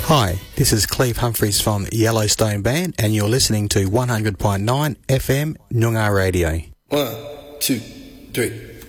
Hi, this is Cleve Humphreys from Yellowstone Band, and you're listening to 100.9 FM Noongar Radio. 1, 2, 3